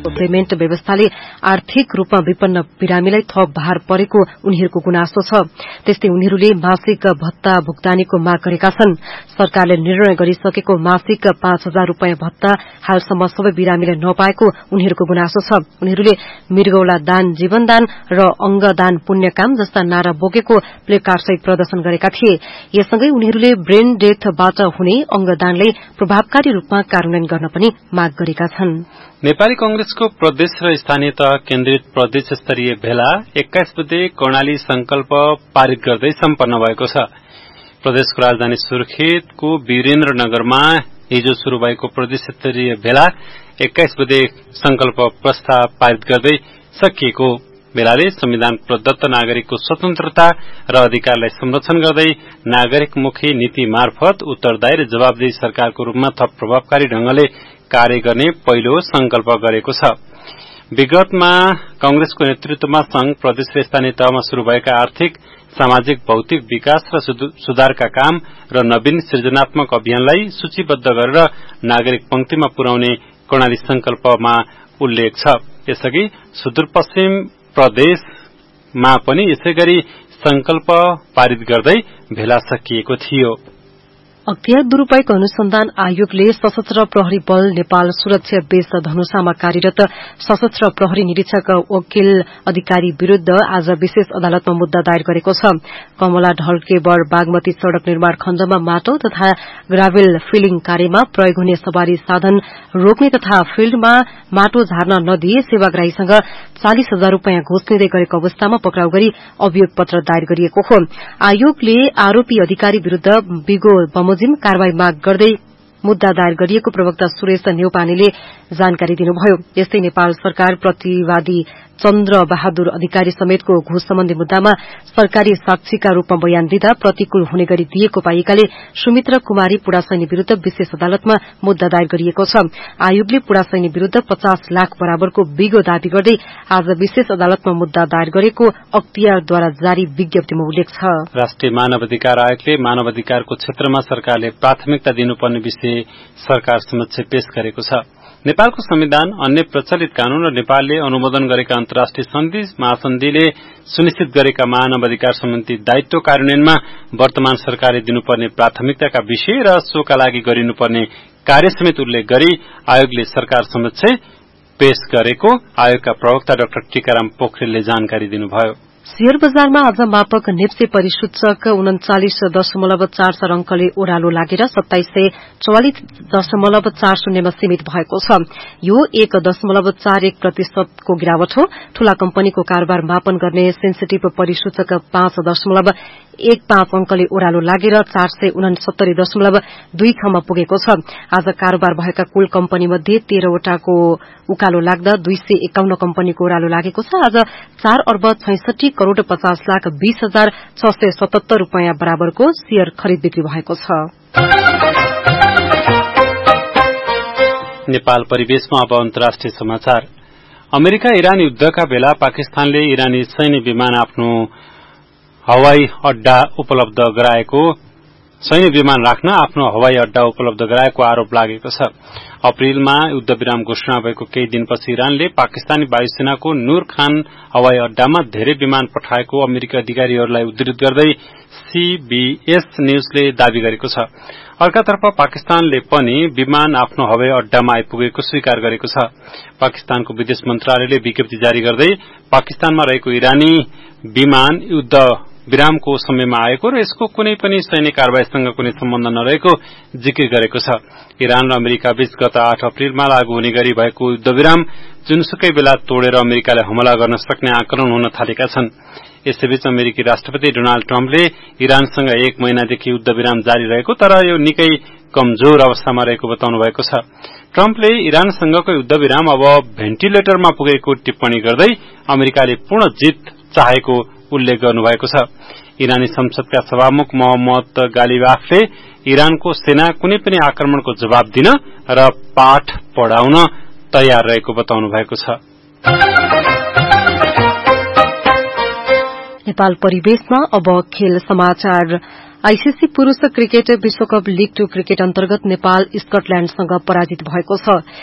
Payment व्यवस्थाले आर्थिक रूपमा विपन्न बिरामीलाई थप भार परेको उनीहरूको गुनासो छ। त्यस्तै उनीहरूले मासिक भत्ता भुक्तानीको माग गरेका छन्। सरकारले निर्णय गरिसकेको मासिक 5,000 रूपियाँ भत्ता हालसम्म सबै बिरामीलाई नपाएको उनीहरूको गुनासो छ। उनीहरूले मृगौला दान, जीवनदान र अंगदान पुण्यकाम जस्ता नारा बोकेको प्लेकार्डसहित प्रदर्शन गरेका थिए। यससँगै उनीहरूले ब्रेन डेथबाट हुने अंगदानलाई प्रभावकारी रूपमा कार्यान्वयन गर्न पनि माग गरेका छन्। नेपाली कांग्रेसको प्रदेश र स्थानीय तह केन्द्रित प्रदेश स्तरीय भेला 21 बुधे कर्णाली संकल्प पारित गर्दै सम्पन्न भएको छ। प्रदेशको राजधानी सुर्खेतको वीरेन्द्रनगरमा हिजो शुरू भएको प्रदेश स्तरीय भेला 21 बुधे संकल्प प्रस्ताव पारित गर्दै सकिएको। भेलाले संविधान प्रदत्त नागरिकको स्वतन्त्रता र अधिकारलाई संरक्षण गर्दै नागरिकमुखी नीति मार्फत उत्तरदायी र जवाबदेही सरकारको रूपमा थप प्रभावकारी ढंगले कार्य गर्ने पहिलो संकल्प गरेको छ। विगतमा कांग्रेसको नेतृत्वमा संघ, प्रदेश र स्थानीय तहमा शुरू भएका आर्थिक, सामाजिक, भौतिक विकास र सुधारका काम र नवीन सृजनात्मक अभियानलाई सूचीबद्ध गरेर नागरिक पंक्तिमा पुर्याउने कर्णाली संकल्पमा उल्लेख छ। यसअघि सुदूरपश्चिम प्रदेशमा पनि यसैगरी संकल्प पारित गर्दै भेला सकिएको थियो। अख्तियार दुरूपयोग अनुसन्धान आयोगले सशस्त्र प्रहरी बल नेपाल सुरक्षा बेस धनुषामा कार्यरत सशस्त्र प्रहरी निरीक्षक वकिल अधिकारी विरूद्ध आज विशेष अदालतमा मुद्दा दायर गरेको छ। कमला ढल्केवर बागमती सड़क निर्माण खण्डमा माटो तथा ग्राभेल फिलिङ कार्यमा प्रयोग हुने सवारी साधन रोक्ने तथा फिल्डमा माटो झार्न नदिए सेवाग्राहीसँग 40,000 रूपियाँ घुस लिँदै गरेको अवस्थामा पक्राउ गरी अभियोग पत्र दायर गरिएको हो। आयोगले आरोपी अधिकारी विरूद्ध बिगो बमोजिम कारवाही माग गर्दै मुद्दा दायर गरिएको प्रवक्ता सुरेश न्यौपानेले जानकारी दिनुभयो। यस्तै नेपाल सरकार प्रतिवादी चन्द्र बहादुर अधिकारी समेतको घुस सम्बन्धी मुद्दामा सरकारी साक्षीका रूपमा बयान दिँदा प्रतिकूल हुने गरी दिएको पाइएकाले सुमित्रा कुमारी पुडासैनी विरूद्ध विशेष अदालतमा मुद्दा दायर गरिएको छ। आयोगले पुडासैनी विरूद्ध 50 लाख बराबरको बिगो दावी गर्दै आज विशेष अदालतमा मुद्दा दायर गरेको अख्तियारद्वारा जारी विज्ञप्तिमा उल्लेख छ। राष्ट्रिय मानव अधिकार आयोगले मानव अधिकारको क्षेत्रमा सरकारले प्राथमिकता दिनुपर्ने विषय सरकार समक्ष पेश गरेको छ। नेपालको संविधान, अन्य प्रचलित कानून र नेपालले अनुमोदन गरेका अन्तर्राष्ट्रिय सन्धि महासन्धिले सुनिश्चित गरेका मानव अधिकार सम्बन्धी दायित्व कार्यान्वयनमा वर्तमान सरकारले दिनुपर्ने प्राथमिकताका विषय र सोका लागि गरिनुपर्ने कार्य समेत उल्लेख गरी आयोगले सरकार समक्ष पेश गरेको आयोगका प्रवक्ता डाक्टर टीकाराम पोखरेलले जानकारी दिनुभयो। शेयर बजारमा आज मापक नेप्से परिसूचक 39.44 अंकले ओह्रालो लागेर 2744.40 मा सीमित भएको छ। यो 1.41% गिरावट हो। ठूला कम्पनीको कारोबार मापन गर्ने सेन्सिटिभ परिसूचक 5.15 अंकले ओह्रालो लागेर 469.26 मा पुगेको छ। आज कारोबार भएका कुल कम्पनी मध्ये 13 वटाको उकालो लाग्दा 251 कम्पनीको ओह्रालो लागेको छ। आज 4,66,50,20,677 रूपियाँ बराबरको शेयर खरिद बिक्री भएको छ। नेपाल परिवेशमा अब अन्तर्राष्ट्रिय समाचार। अमेरिका इरान युद्धका बेला पाकिस्तानले इरानी सैन्य विमान आफ्नो हवाई अड्डा उपलब्ध गराएको आरोप लागेको छ। अप्रिलमा युद्धविराम घोषणा भएको केही दिनपछि इरानले पाकिस्तानी वायुसेनाको नूर खान हवाई अड्डामा धेरै विमान पठाएको अमेरिकी अधिकारीहरूलाई उद्धृत गर्दै सीबीएस न्यूजले दावी गरेको छ। अर्कातर्फ पाकिस्तानले पनि विमान आफ्नो हवाई अड्डामा आइपुगेको स्वीकार गरेको छ। पाकिस्तानको विदेश मन्त्रालयले विज्ञप्ति जारी गर्दै पाकिस्तानमा रहेको इरानी विमान युद्ध विरामको समयमा आएको र यसको कुनै पनि सैन्य कारवाहीसँग कुनै सम्बन्ध नरहेको जिकिर गरेको छ। इरान र अमेरिका बीच गत 8 अप्रिलमा लागू हुने गरी भएको युद्धविराम जुनसुकै बेला तोडेर अमेरिकाले हमला गर्न सक्ने आकलन हुन थालेका छन्। यसैबीच अमेरिकी राष्ट्रपति डोनाल्ड ट्रम्पले इरानसँग 1 महिनादेखि युद्धविराम जारी रहेको तर यो निकै कमजोर अवस्थामा रहेको बताउनु भएको छ। ट्रम्पले इरानसँगको युद्धविराम अब भेन्टिलेटरमा पुगेको टिप्पणी गर्दै अमेरिकाले पूर्ण जित चाहेको उल्लेख गर्नुभएको छ। इरानी संसदका सभामुख मोहम्मद गालिबाफले इरानको सेना कुनै पनि आक्रमणको जवाब दिन र पाठ पढाउन तयार रहेको बताउनु भएको छ। नेपाल परिवेशमा अब खेल समाचार। आईसीसी पुरूष क्रिकेट विश्वकप लीग 2 क्रिकेट अन्तर्गत नेपाल स्कटल्याण्डसँग पराजित भएको छ।